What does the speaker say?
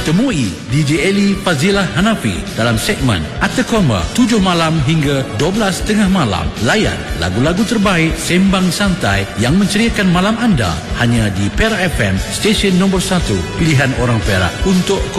temui DJ Eli Fazilah Hanafi dalam segmen Atta Koma 7 malam hingga 12 tengah malam. Layan lagu-lagu terbaik sembang santai yang menceriakan malam anda hanya di Perak FM, stesen nombor 1 pilihan orang Perak untuk